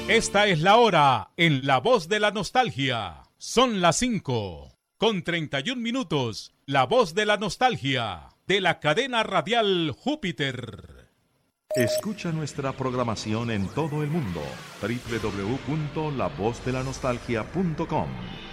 Esta es la hora en La Voz de la Nostalgia. Son las 5:31. La Voz de la Nostalgia, de la cadena radial Júpiter. Escucha nuestra programación en todo el mundo. www.lavozdelanostaljia.com